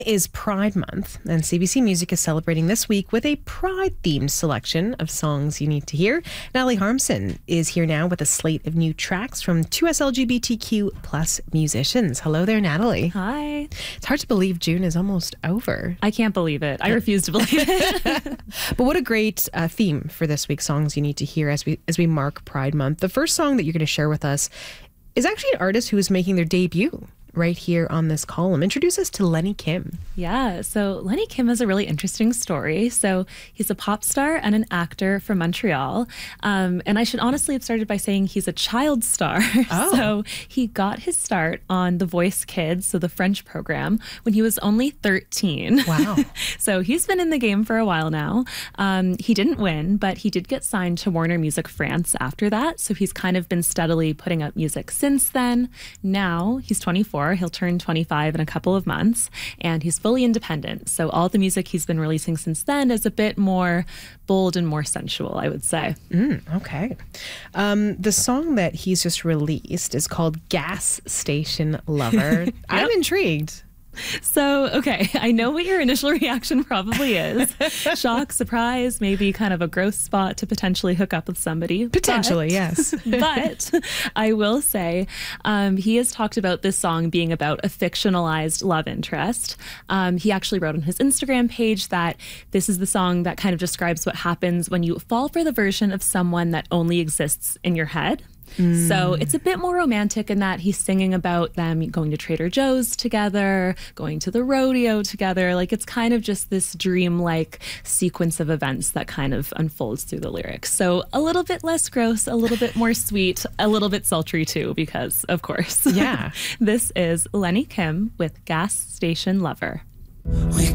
Is Pride Month, and CBC Music is celebrating this week with a Pride-themed selection of songs you need to hear. Natalie Harmson is here now with a slate of new tracks from 2S LGBTQ plus musicians. Hello there, Natalie. Hi. It's hard to believe June is almost over. I can't believe it. I refuse to believe it. But what a great theme for this week's songs you need to hear as we mark Pride Month. The first song that you're going to share with us is actually an artist who is making their debut right here on this column. Introduce us to Lenny Kim. Yeah, so Lenny Kim has a really interesting story. So he's a pop star and an actor from Montreal. And I should honestly have started by saying he's a child star. Oh. So he got his start on The Voice Kids, so the French program, when he was only 13. Wow. So he's been in the game for a while now. He didn't win, but he did get signed to Warner Music France after that. So he's kind of been steadily putting out music since then. Now he's 24. He'll turn 25 in a couple of months, and he's fully independent. So all the music he's been releasing since then is a bit more bold and more sensual, I would say. Okay. The song that he's just released is called Gas Station Lover. Yep. I'm intrigued. So, okay, I know what your initial reaction probably is. Shock, surprise, maybe kind of a gross spot to potentially hook up with somebody. Potentially, yes. But I will say he has talked about this song being about a fictionalized love interest. He actually wrote on his Instagram page that this is the song that kind of describes what happens when you fall for the version of someone that only exists in your head. So it's a bit more romantic in that he's singing about them going to Trader Joe's together, going to the rodeo together. Like, it's kind of just this dream-like sequence of events that kind of unfolds through the lyrics. So a little bit less gross, a little bit more sweet, a little bit sultry too, because of course. Yeah. This is Lenny Kim with Gas Station Lover.